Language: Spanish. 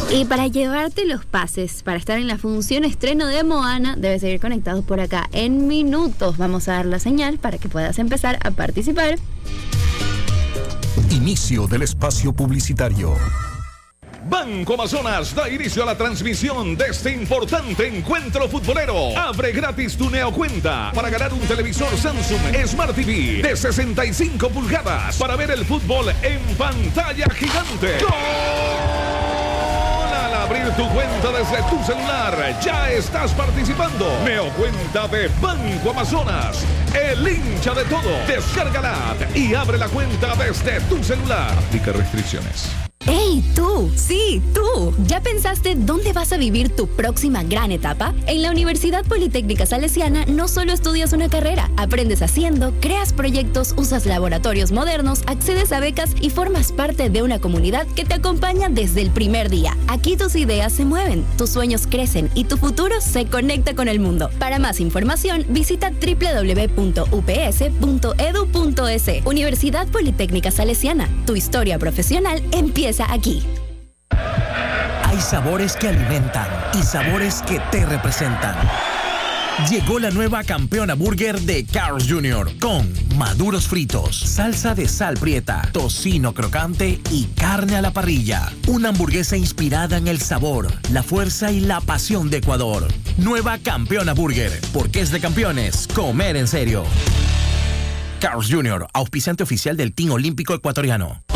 Y para llevarte los pases, para estar en la función estreno de Moana, debes seguir conectados por acá. En minutos vamos a dar la señal para que puedas empezar a participar. Inicio del espacio publicitario. Banco Amazonas da inicio a la transmisión de este importante encuentro futbolero. Abre gratis tu neocuenta para ganar un televisor Samsung Smart TV de 65 pulgadas para ver el fútbol en pantalla gigante. ¡Gol! Al abrir tu cuenta desde tu celular, ya estás participando. Neocuenta de Banco Amazonas, el hincha de todo. Descárgala y abre la cuenta desde tu celular. Aplica restricciones. ¡Hey, tú! Sí, tú. ¿Ya pensaste dónde vas a vivir tu próxima gran etapa? En la Universidad Politécnica Salesiana no solo estudias una carrera, aprendes haciendo, creas proyectos, usas laboratorios modernos, accedes a becas y formas parte de una comunidad que te acompaña desde el primer día. Aquí tus ideas se mueven, tus sueños crecen y tu futuro se conecta con el mundo. Para más información, visita www.ups.edu.es. Universidad Politécnica Salesiana. Tu historia profesional empieza aquí. Hay sabores que alimentan y sabores que te representan. Llegó la nueva Campeona Burger de Carl's Jr. con maduros fritos, salsa de sal prieta, tocino crocante y carne a la parrilla. Una hamburguesa inspirada en el sabor, la fuerza y la pasión de Ecuador. Nueva Campeona Burger, porque es de campeones comer en serio. Carl's Jr., auspiciante oficial del Team Olímpico Ecuatoriano.